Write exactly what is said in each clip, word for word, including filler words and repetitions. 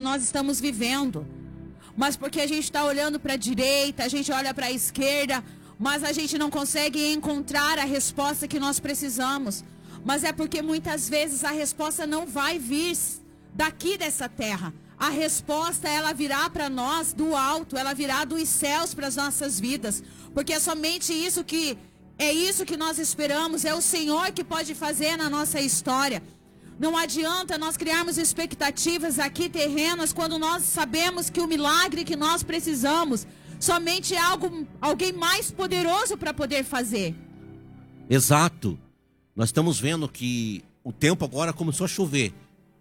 nós estamos vivendo. Mas porque a gente está olhando para a direita, a gente olha para a esquerda, mas a gente não consegue encontrar a resposta que nós precisamos. Mas é porque muitas vezes a resposta não vai vir daqui dessa terra. A resposta, ela virá para nós do alto, ela virá dos céus para as nossas vidas. Porque é somente isso que, é isso que nós esperamos, é o Senhor que pode fazer na nossa história. Não adianta nós criarmos expectativas aqui terrenas quando nós sabemos que o milagre que nós precisamos somente é algo, alguém mais poderoso para poder fazer. Exato. Nós estamos vendo que o tempo agora começou a chover.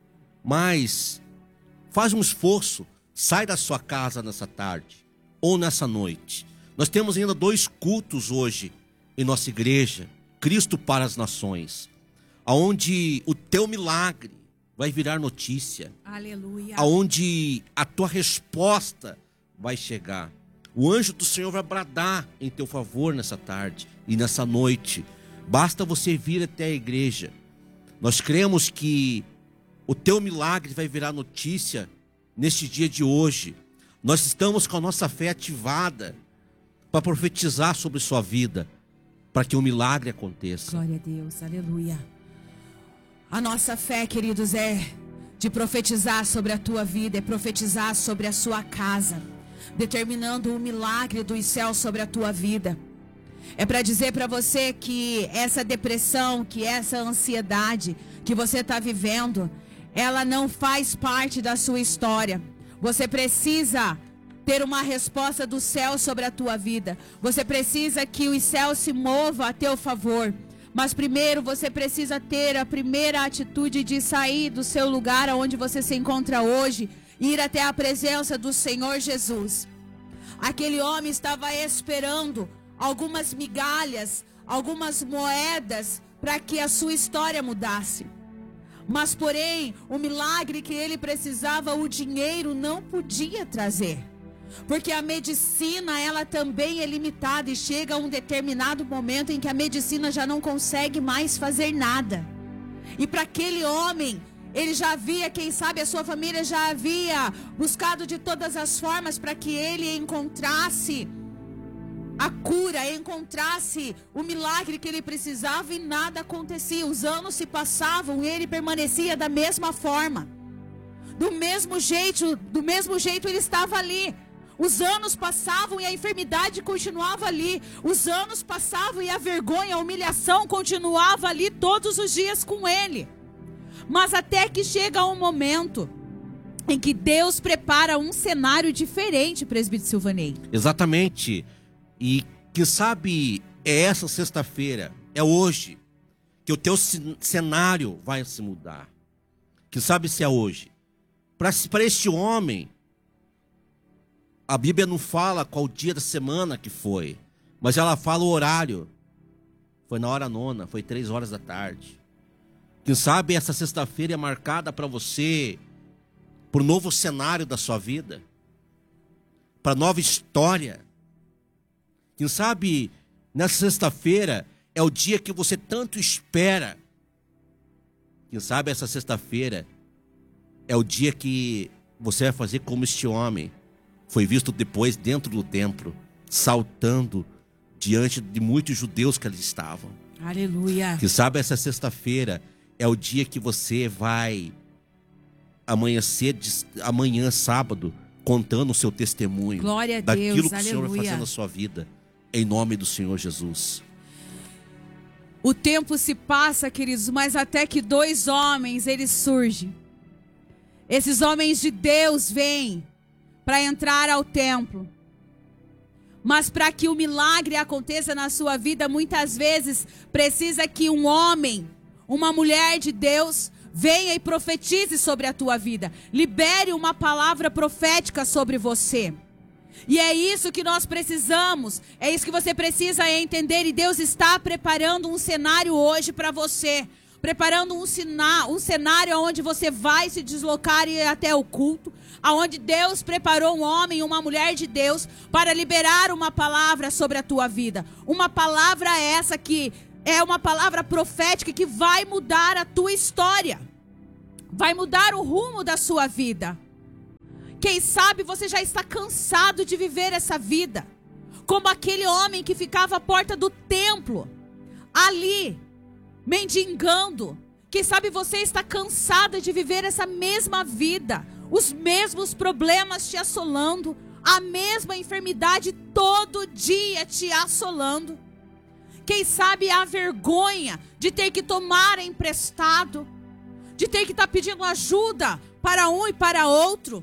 Mas faz um esforço, sai da sua casa nessa tarde ou nessa noite. Nós temos ainda dois cultos hoje em nossa igreja, Cristo para as Nações, aonde o teu milagre vai virar notícia. Aleluia. Aonde a tua resposta vai chegar. O anjo do Senhor vai bradar em teu favor nessa tarde e nessa noite. Basta você vir até a igreja. Nós cremos que o teu milagre vai virar notícia neste dia de hoje. Nós estamos com a nossa fé ativada para profetizar sobre sua vida, para que o milagre aconteça. Glória a Deus, aleluia. A nossa fé, queridos, é de profetizar sobre a tua vida, é profetizar sobre a sua casa, determinando o milagre dos céus sobre a tua vida. É para dizer para você que essa depressão, que essa ansiedade que você está vivendo, ela não faz parte da sua história. Você precisa ter uma resposta do céu sobre a tua vida. Você precisa que os céus se movam a teu favor. Mas primeiro você precisa ter a primeira atitude de sair do seu lugar onde você se encontra hoje e ir até a presença do Senhor Jesus. Aquele homem estava esperando algumas migalhas, algumas moedas para que a sua história mudasse. Mas porém, o milagre que ele precisava, o dinheiro não podia trazer. Porque a medicina, ela também é limitada e chega a um determinado momento em que a medicina já não consegue mais fazer nada. E para aquele homem, ele já havia, quem sabe a sua família já havia buscado de todas as formas para que ele encontrasse a cura, encontrasse o milagre que ele precisava e nada acontecia. Os anos se passavam e ele permanecia da mesma forma. Do mesmo jeito, do mesmo jeito ele estava ali. Os anos passavam e a enfermidade continuava ali. Os anos passavam e a vergonha, a humilhação continuava ali todos os dias com ele. Mas até que chega um momento em que Deus prepara um cenário diferente, presbítero Silvanei. Exatamente. E quem sabe é essa sexta-feira, é hoje, que o teu cenário vai se mudar. Quem sabe se é hoje. Para este homem, a Bíblia não fala qual dia da semana que foi, mas ela fala o horário. Foi na hora nona, foi três horas da tarde. Quem sabe essa sexta-feira é marcada para você, para o novo cenário da sua vida, para nova história. Quem sabe nessa sexta-feira é o dia que você tanto espera. Quem sabe essa sexta-feira é o dia que você vai fazer como este homem foi visto depois dentro do templo, saltando diante de muitos judeus que ali estavam. Aleluia. Que sabe essa sexta-feira é o dia que você vai amanhecer, amanhã, sábado, contando o seu testemunho. Glória a daquilo Deus, que aleluia. o Senhor vai fazer na sua vida, em nome do Senhor Jesus. O tempo se passa, queridos, mas até que dois homens, eles surgem. Esses homens de Deus vêm para entrar ao templo. Mas para que o milagre aconteça na sua vida, muitas vezes precisa que um homem, uma mulher de Deus, venha e profetize sobre a tua vida. Libere uma palavra profética sobre você. E é isso que nós precisamos. É isso que você precisa entender. E Deus está preparando um cenário hoje para você. Preparando um, sina, um cenário onde você vai se deslocar e ir até o culto. Onde Deus preparou um homem e uma mulher de Deus para liberar uma palavra sobre a tua vida. Uma palavra essa que é uma palavra profética que vai mudar a tua história. Vai mudar o rumo da sua vida. Quem sabe você já está cansado de viver essa vida, como aquele homem que ficava à porta do templo, ali, mendigando. Quem sabe você está cansada de viver essa mesma vida, os mesmos problemas te assolando, a mesma enfermidade todo dia te assolando. Quem sabe a vergonha de ter que tomar emprestado, de ter que estar pedindo ajuda para um e para outro.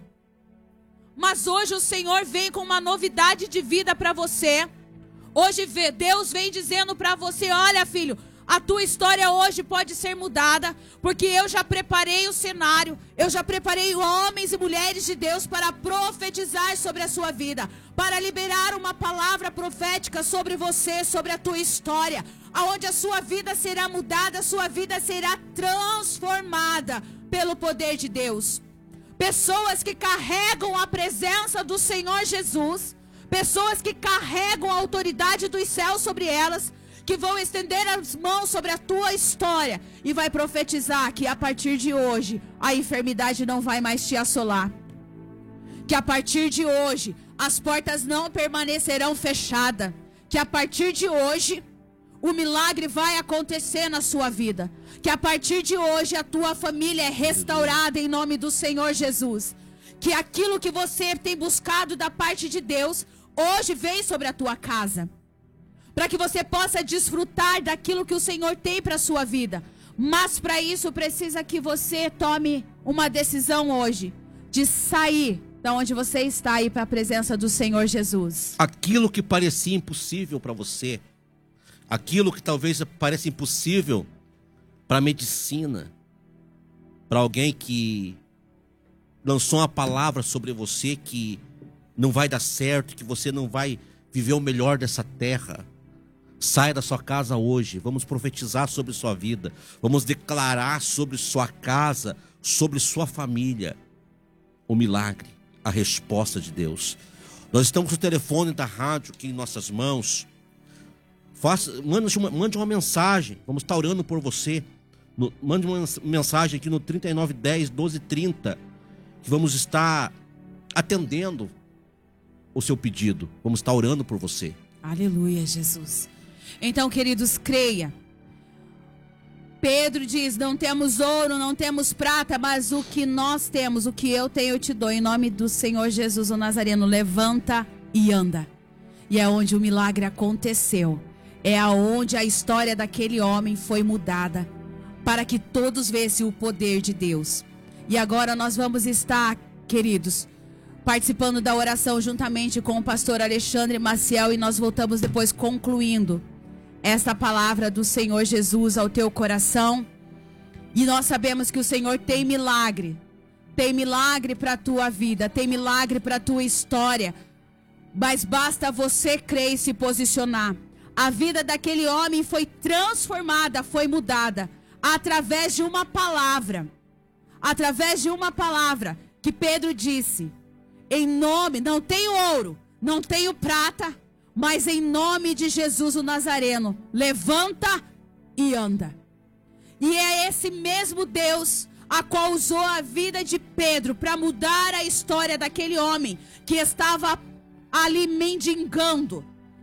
Mas hoje o Senhor vem com uma novidade de vida para você. Hoje Deus vem dizendo para você: olha, filho, a tua história hoje pode ser mudada, porque eu já preparei o cenário, eu já preparei homens e mulheres de Deus para profetizar sobre a sua vida, para liberar uma palavra profética sobre você, sobre a tua história, aonde a sua vida será mudada, a sua vida será transformada pelo poder de Deus. Pessoas que carregam a presença do Senhor Jesus, pessoas que carregam a autoridade dos céus sobre elas, que vão estender as mãos sobre a tua história e vai profetizar que a partir de hoje a enfermidade não vai mais te assolar, que a partir de hoje as portas não permanecerão fechadas, que a partir de hoje o milagre vai acontecer na sua vida, que a partir de hoje a tua família é restaurada em nome do Senhor Jesus, que aquilo que você tem buscado da parte de Deus hoje vem sobre a tua casa, para que você possa desfrutar daquilo que o Senhor tem para a sua vida. Mas para isso precisa que você tome uma decisão hoje, de sair da onde você está e ir para a presença do Senhor Jesus. Aquilo que parecia impossível para você, aquilo que talvez pareça impossível para a medicina, para alguém que lançou uma palavra sobre você que não vai dar certo, que você não vai viver o melhor dessa terra. Saia da sua casa hoje, vamos profetizar sobre sua vida, vamos declarar sobre sua casa, sobre sua família, o milagre, a resposta de Deus. Nós estamos com o telefone da rádio aqui em nossas mãos. Faça, mande, uma, mande uma mensagem, vamos estar orando por você. No, mande uma mensagem aqui no trinta e nove, dez, doze, trinta, que vamos estar atendendo o seu pedido, vamos estar orando por você. Aleluia, Jesus. Então, queridos, creia. Pedro diz: não temos ouro, não temos prata, mas o que nós temos, o que eu tenho, eu te dou. Em nome do Senhor Jesus, o Nazareno, levanta e anda. E é onde o milagre aconteceu. É aonde a história daquele homem foi mudada, para que todos vissem o poder de Deus. E agora nós vamos estar, queridos, participando da oração juntamente com o pastor Alexandre Maciel, e nós voltamos depois concluindo esta palavra do Senhor Jesus ao teu coração. E nós sabemos que o Senhor tem milagre, tem milagre para a tua vida, tem milagre para a tua história, mas basta você crer e se posicionar. A vida daquele homem foi transformada, foi mudada, através de uma palavra, através de uma palavra que Pedro disse: em nome, não tenho ouro, não tenho prata, mas em nome de Jesus o Nazareno, levanta e anda. E é esse mesmo Deus a qual usou a vida de Pedro para mudar a história daquele homem que estava ali mendigando.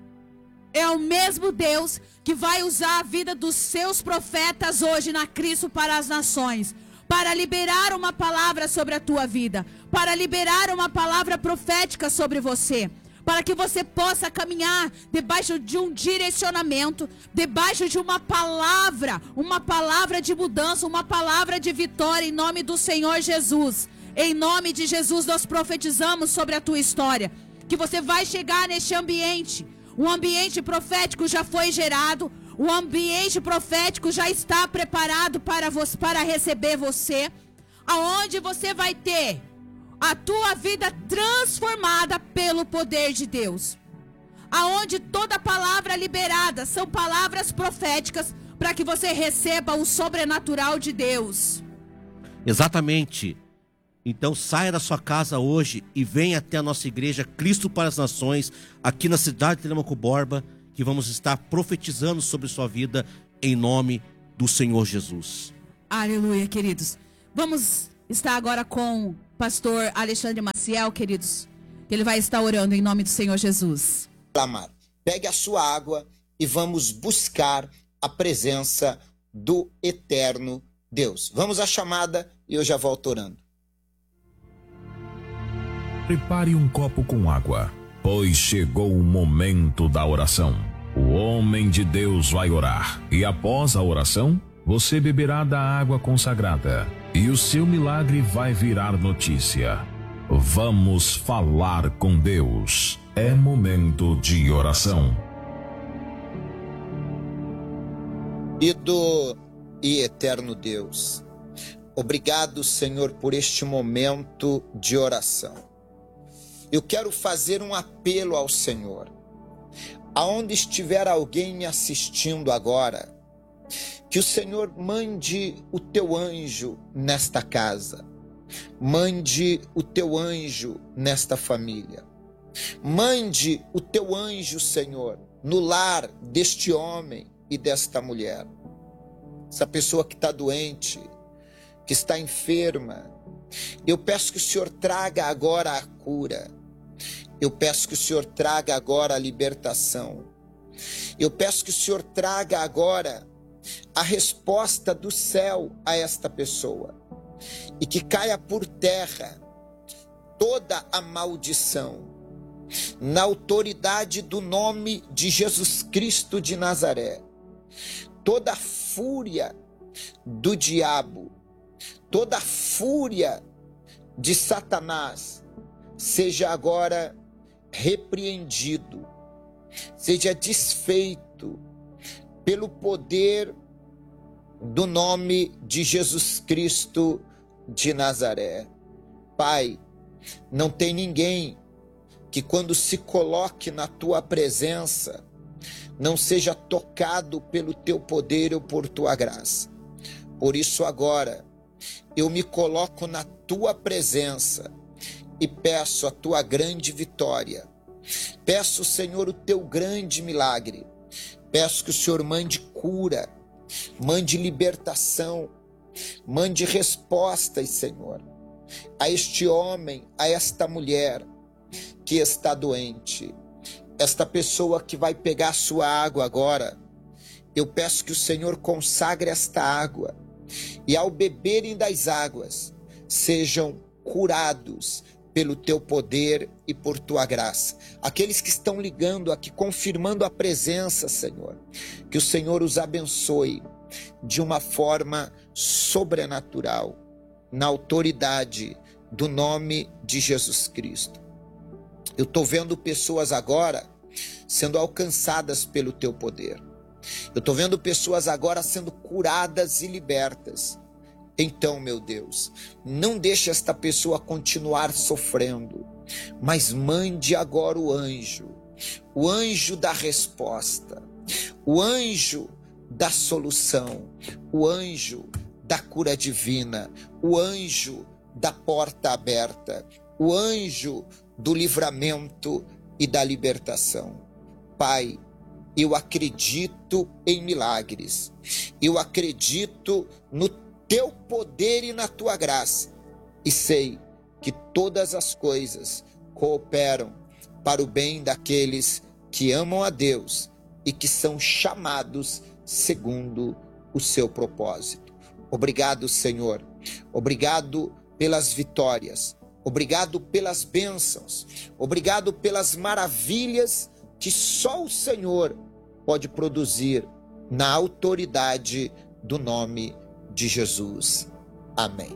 É o mesmo Deus que vai usar a vida dos seus profetas hoje na Cristo para as nações, para liberar uma palavra sobre a tua vida, para liberar uma palavra profética sobre você, para que você possa caminhar debaixo de um direcionamento, debaixo de uma palavra, uma palavra de mudança, uma palavra de vitória em nome do Senhor Jesus. Em nome de Jesus nós profetizamos sobre a tua história, que você vai chegar neste ambiente. O ambiente profético já foi gerado, o ambiente profético já está preparado para, você, para receber você, aonde você vai ter a tua vida transformada pelo poder de Deus, aonde toda palavra liberada são palavras proféticas para que você receba o sobrenatural de Deus. Exatamente. Então saia da sua casa hoje e venha até a nossa igreja Cristo para as Nações, aqui na cidade de Telêmaco Borba, que vamos estar profetizando sobre sua vida em nome do Senhor Jesus. Aleluia, queridos. Vamos estar agora com o pastor Alexandre Maciel. Maciel, queridos, que ele vai estar orando em nome do Senhor Jesus. Clamar. Pegue a sua água e vamos buscar a presença do eterno Deus. Vamos à chamada e eu já volto orando. Prepare um copo com água, pois chegou o momento da oração. O homem de Deus vai orar e após a oração, você beberá da água consagrada e o seu milagre vai virar notícia. Vamos falar com Deus. É momento de oração. Querido e eterno Deus, obrigado, Senhor, por este momento de oração. Eu quero fazer um apelo ao Senhor. Aonde estiver alguém me assistindo agora, que o Senhor mande o teu anjo nesta casa. Mande o teu anjo nesta família. Mande o teu anjo, Senhor, no lar deste homem e desta mulher. Essa pessoa que está doente, que está enferma, eu peço que o Senhor traga agora a cura. Eu peço que o Senhor traga agora a libertação. Eu peço que o Senhor traga agora a resposta do céu a esta pessoa. E que caia por terra toda a maldição, na autoridade do nome de Jesus Cristo de Nazaré. Toda a fúria do diabo, toda a fúria de Satanás, seja agora repreendido, seja desfeito pelo poder do nome de Jesus Cristo de Nazaré. Pai, não tem ninguém que quando se coloque na tua presença não seja tocado pelo teu poder ou por tua graça. Por isso agora eu me coloco na tua presença e peço a tua grande vitória. Peço, Senhor, o teu grande milagre. Peço que o Senhor mande cura, mande libertação, mande respostas, Senhor, a este homem, a esta mulher que está doente. Esta pessoa que vai pegar a sua água agora, eu peço que o Senhor consagre esta água e ao beberem das águas sejam curados pelo teu poder e por tua graça. Aqueles que estão ligando aqui, confirmando a presença, Senhor, que o Senhor os abençoe de uma forma sobrenatural, na autoridade do nome de Jesus Cristo. Eu estou vendo pessoas agora sendo alcançadas pelo teu poder. Eu estou vendo pessoas agora sendo curadas e libertas. Então, meu Deus, não deixe esta pessoa continuar sofrendo, mas mande agora o anjo, o anjo da resposta, o anjo da solução, o anjo da cura divina, o anjo da porta aberta, o anjo do livramento e da libertação. Pai, eu acredito em milagres, eu acredito no teu poder e na tua graça, e sei que todas as coisas cooperam para o bem daqueles que amam a Deus e que são chamados segundo o seu propósito. Obrigado, Senhor. Obrigado pelas vitórias. Obrigado pelas bênçãos. Obrigado pelas maravilhas que só o Senhor pode produzir na autoridade do nome de Jesus. Amém.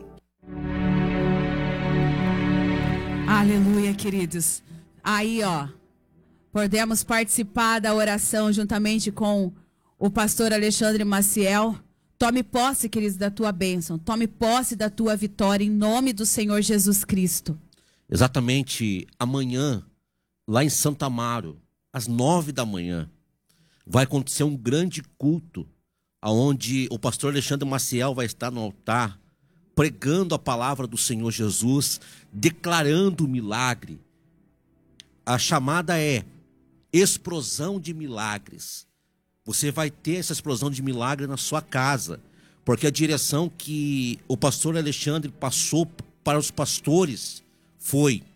Aleluia, queridos. Aí, ó, podemos participar da oração juntamente com o pastor Alexandre Maciel. Tome posse, queridos, da tua bênção. Tome posse da tua vitória em nome do Senhor Jesus Cristo. Exatamente amanhã, lá em Santo Amaro, às nove da manhã, vai acontecer um grande culto, onde o pastor Alexandre Maciel vai estar no altar, pregando a palavra do Senhor Jesus, declarando o milagre. A chamada é explosão de milagres. Você vai ter essa explosão de milagre na sua casa, porque a direção que o pastor Alexandre passou para os pastores foi: